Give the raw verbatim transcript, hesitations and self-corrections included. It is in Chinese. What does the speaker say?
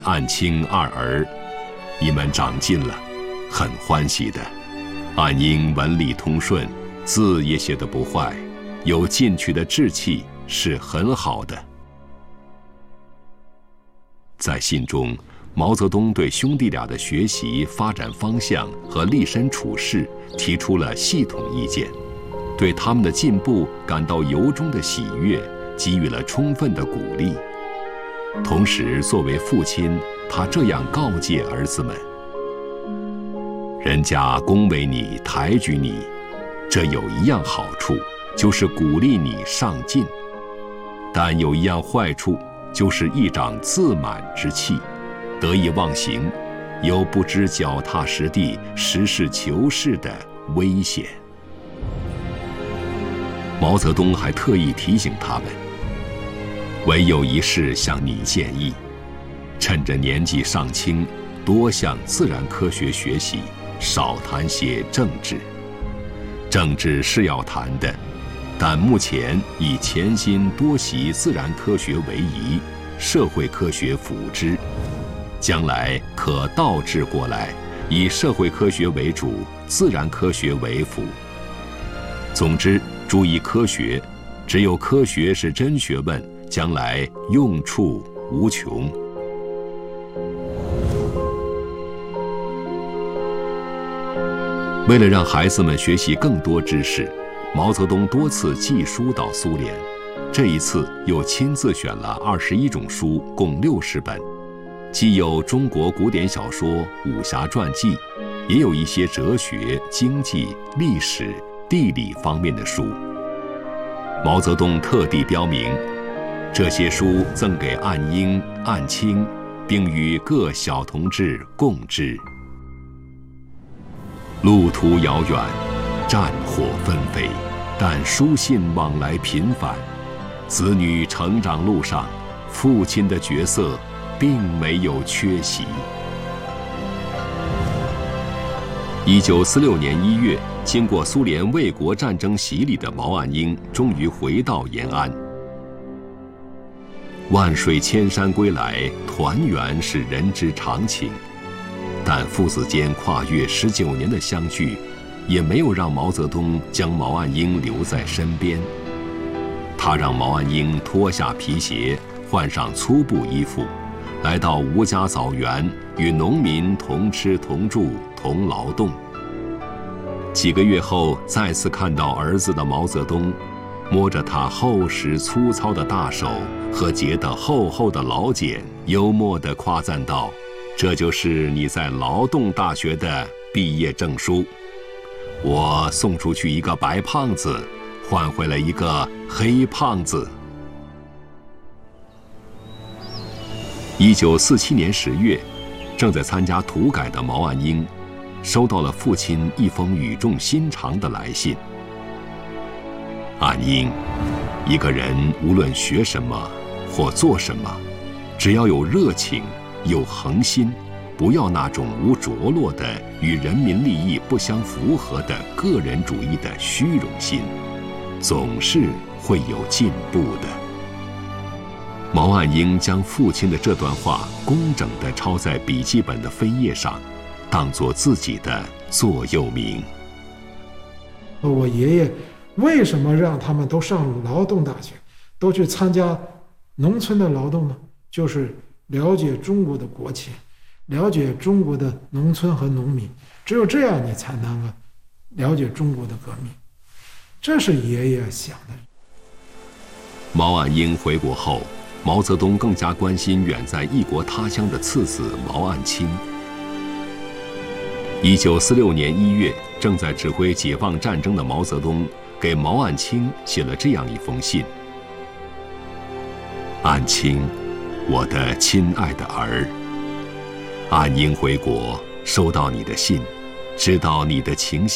岸清二儿，你们长进了，很欢喜的。岸英文理通顺，字也写得不坏，有进取的志气，是很好的。在信中，毛泽东对兄弟俩的学习发展方向和立身处世提出了系统意见，对他们的进步感到由衷的喜悦，给予了充分的鼓励。同时，作为父亲，他这样告诫儿子们：人家恭维你、抬举你，这有一样好处，就是鼓励你上进；但有一样坏处，就是一长自满之气，得意忘形，有不知脚踏实地、实事求是的危险。毛泽东还特意提醒他们：唯有一事向你建议，趁着年纪尚轻，多向自然科学学习，少谈些政治。政治是要谈的，但目前以潜心多习自然科学为宜，社会科学辅之，将来可倒置过来，以社会科学为主，自然科学为辅。总之，注意科学，只有科学是真学问，将来用处无穷。为了让孩子们学习更多知识，毛泽东多次寄书到苏联，这一次又亲自选了二十一种书，共六十本，既有中国古典小说、武侠传记，也有一些哲学、经济、历史、地理方面的书。毛泽东特地标明，这些书赠给岸英、岸清，并与各小同志共之。路途遥远，战火纷飞，但书信往来频繁，子女成长路上，父亲的角色并没有缺席。一九四六年一月，经过苏联卫国战争洗礼的毛岸英终于回到延安。万水千山归来，团圆是人之常情，但父子间跨越十九年的相聚，也没有让毛泽东将毛岸英留在身边。他让毛岸英脱下皮鞋，换上粗布衣服，来到吴家枣园，与农民同吃同住同劳动。几个月后，再次看到儿子的毛泽东，摸着他厚实粗糙的大手和结得厚厚的老茧，幽默地夸赞道：“这就是你在劳动大学的毕业证书。我送出去一个白胖子，换回了一个黑胖子。”一九四七年十月，正在参加土改的毛岸英，收到了父亲一封语重心长的来信。岸英，一个人无论学什么或做什么，只要有热情，有恒心，不要那种无着落的与人民利益不相符合的个人主义的虚荣心，总是会有进步的。毛岸英将父亲的这段话工整地抄在笔记本的扉页上，当作自己的座右铭。 我爷爷为什么让他们都上劳动大学，都去参加农村的劳动呢？就是了解中国的国情，了解中国的农村和农民，只有这样你才能够了解中国的革命。这是爷爷想的。 毛岸英回国后，毛泽东更加关心远在异国他乡的次子毛岸青。一九四六年一月，正在指挥解放战争的毛泽东给毛岸青写了这样一封信：岸青，我的亲爱的儿，岸英回国，收到你的信，知道你的情形。